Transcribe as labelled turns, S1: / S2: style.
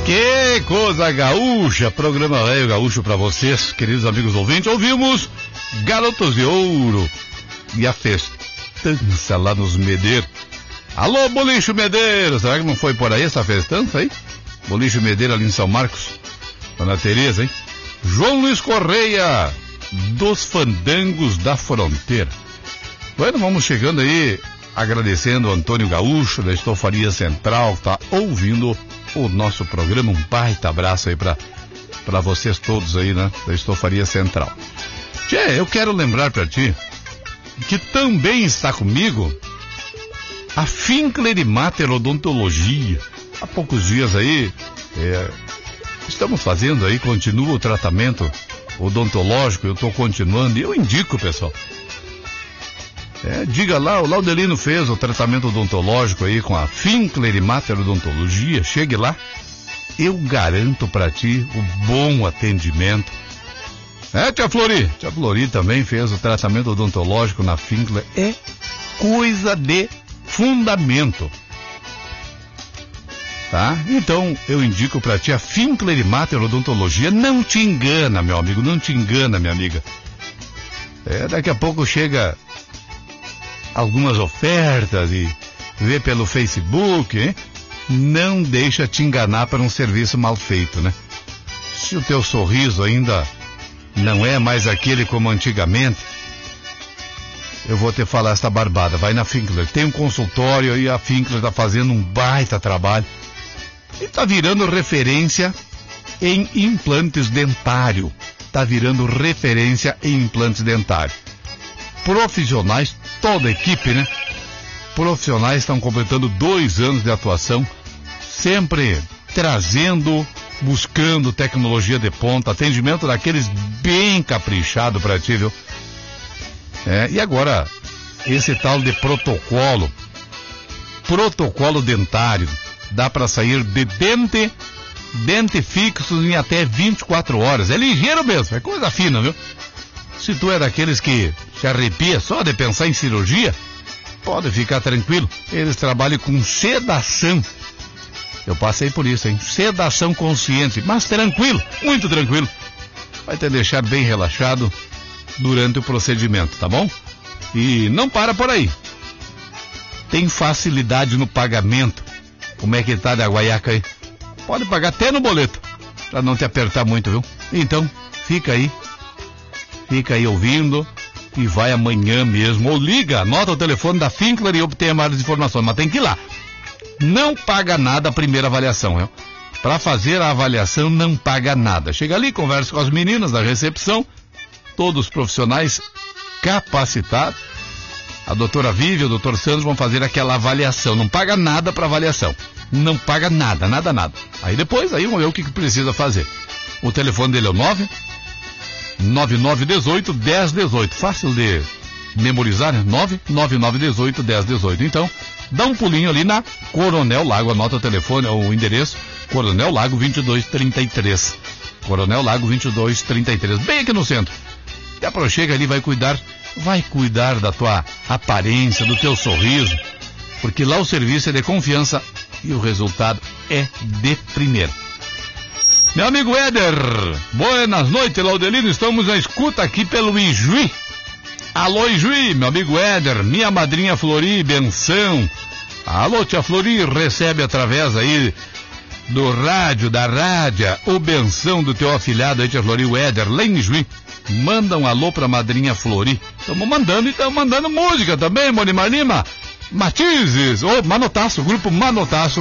S1: Que coisa gaúcha, programa velho gaúcho pra vocês, queridos amigos ouvintes. Ouvimos Garotos de Ouro e a festança lá nos Medeiros. Alô, Boliche Medeiros, será que não foi por aí essa festança aí? Boliche Medeiros ali em São Marcos, Dona Tereza, hein? João Luiz Correia, dos Fandangos da Fronteira. Bueno, vamos chegando aí, agradecendo o Antônio Gaúcho da Estofaria Central, tá ouvindo o nosso programa. Um baita abraço aí pra vocês todos aí, né, da Estofaria Central. Tchê, eu quero lembrar pra ti que também está comigo a Finkler e Mater Odontologia. Há poucos dias aí, estamos fazendo aí, continua o tratamento odontológico, eu estou continuando e eu indico, pessoal. Diga lá, o Laudelino fez o tratamento odontológico aí com a Finkler e Mater Odontologia. Chegue lá, eu garanto pra ti o bom atendimento. Tia Flori? Tia Flori também fez o tratamento odontológico na Finkler. É coisa de fundamento. Tá? Então, eu indico pra ti a Finkler e Mater Odontologia. Não te engana, meu amigo, não te engana, minha amiga. Daqui a pouco chega algumas ofertas e vê pelo Facebook, hein? Não deixa te enganar para um serviço mal feito, né? Se o teu sorriso ainda não é mais aquele como antigamente, eu vou te falar esta barbada. Vai na Finkler, tem um consultório e a Finkler tá fazendo um baita trabalho e tá virando referência em implantes dentário. Tá virando referência em implantes dentários. Profissionais, toda a equipe, né? Profissionais estão completando 2 anos de atuação, sempre trazendo, buscando tecnologia de ponta, atendimento daqueles bem caprichado pra ti, viu? E agora, esse tal de protocolo dentário, dá pra sair de dente fixo em até 24 horas. É ligeiro mesmo, é coisa fina, viu? Se tu é daqueles que se arrepia só de pensar em cirurgia, pode ficar tranquilo. Eles trabalham com sedação. Eu passei por isso, hein? Sedação consciente, mas tranquilo, muito tranquilo. Vai te deixar bem relaxado durante o procedimento, tá bom? E não para por aí. Tem facilidade no pagamento. Como é que tá da guaiaca aí? Pode pagar até no boleto, pra não te apertar muito, viu? Então, fica aí ouvindo e vai amanhã mesmo, ou liga, anota o telefone da Finkler e obtenha mais informações, mas tem que ir lá. Não paga nada a primeira avaliação, viu? Para fazer a avaliação não paga nada. Chega ali, conversa com as meninas da recepção, todos profissionais capacitados. A doutora Vivi e o doutor Sandro vão fazer aquela avaliação, não paga nada para avaliação. Não paga nada. Aí depois, vamos ver o que precisa fazer. O telefone dele é o 9918-1018. Fácil de memorizar, né? 99918-1018. Então, dá um pulinho ali na Coronel Lago. Anota o telefone, o endereço, Coronel Lago 2233. Coronel Lago 2233. Bem aqui no centro. Até chega ali, vai cuidar da tua aparência, do teu sorriso. Porque lá o serviço é de confiança e o resultado é de primeira. Meu amigo Éder, buenas noites, Laudelino, estamos na escuta aqui pelo Ijuí. Alô, Ijuí, meu amigo Éder, minha madrinha Flori, benção. Alô, tia Flori, recebe através aí da rádio, o benção do teu afilhado aí, tia Flori, o Éder, lá em Ijuí. Manda um alô pra madrinha Flori. Estamos mandando música também, Monimar Lima. Matizes, Manotaço, grupo Manotaço.